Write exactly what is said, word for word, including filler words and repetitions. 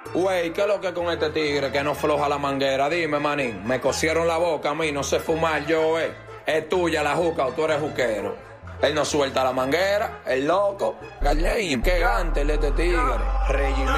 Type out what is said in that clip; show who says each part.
Speaker 1: Güey, ¿qué es lo que con este tigre que no floja la manguera? Dime, manín, me cosieron la boca a mí, no sé fumar yo, eh. Es tuya la juca o tú eres juquero. Él no suelta la manguera, el loco. Gallein, qué gante el este tigre. Regime.